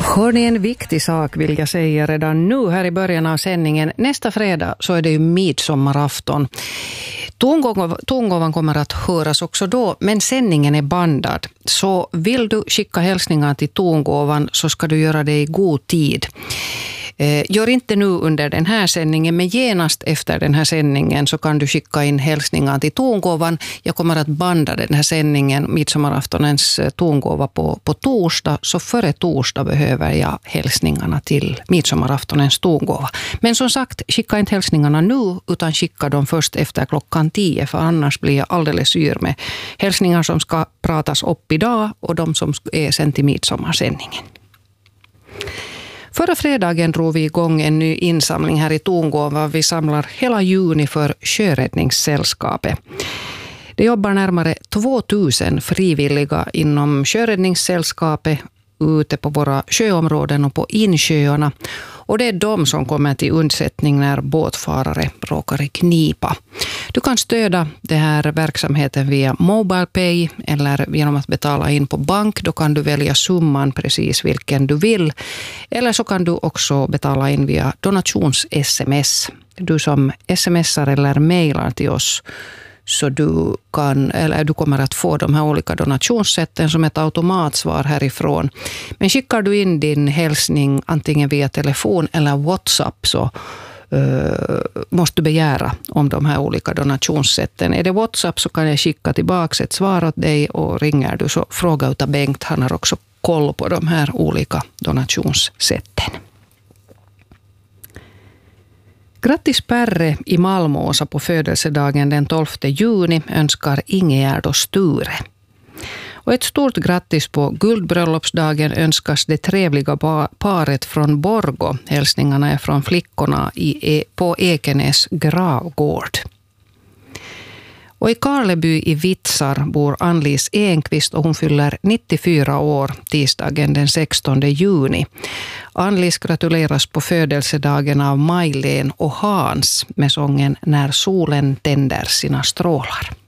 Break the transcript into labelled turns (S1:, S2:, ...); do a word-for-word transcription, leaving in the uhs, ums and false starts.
S1: Hör ni en viktig sak vill jag säga redan nu här i början av sändningen. Nästa fredag så är det ju midsommarafton. Tongåvan kommer att höras också då, men sändningen är bandad. Så vill du skicka hälsningar till tongåvan så ska du göra det i god tid. Gör inte nu under den här sändningen, men genast efter den här sändningen så kan du skicka in hälsningar till tongåvan. Jag kommer att banda den här sändningen, midsommaraftonens tongåva på, på torsdag, så före torsdag behöver jag hälsningarna till midsommaraftonens tongåva. Men som sagt, skicka inte hälsningarna nu utan skicka dem först efter klockan tio, för annars blir jag alldeles yr med hälsningar som ska pratas upp idag och de som är sen till midsommarsändningen. Förra fredagen drog vi igång en ny insamling här i Tongåva. Vi samlar hela juni för Sjöräddningssällskapet. Det jobbar närmare tvåtusen frivilliga inom Sjöräddningssällskapet ute på våra sjöområden och på insjöarna. Och det är de som kommer till undsättning när båtfarare råkar i knipa. Du kan stödja den här verksamheten via MobilePay eller genom att betala in på bank. Då kan du välja summan precis vilken du vill. Eller så kan du också betala in via donations-sms. Du som smsar eller mejlar till oss, så du, kan, eller du kommer att få de här olika donationssätten som ett automatsvar härifrån. Men skickar du in din hälsning antingen via telefon eller WhatsApp, så uh, måste du begära om de här olika donationssätten. Är det WhatsApp så kan jag skicka tillbaka ett svar åt dig, och ringer du så fråga utav Bengt. Han har också koll på de här olika donationssätten. Grattis Perre i Malmåsa på födelsedagen den tolfte juni önskar Ingegärd och Sture. Och ett stort grattis på guldbröllopsdagen önskas det trevliga paret från Borgå. Hälsningarna är från flickorna i, på Ekenäs gravgård. Och i Karleby i Vitsar bor Ann-Lis Enqvist och hon fyller nittiofyra år tisdagen den sextonde juni. Ann-Lis gratuleras på födelsedagen av Majlen och Hans med sången När solen tänder sina strålar.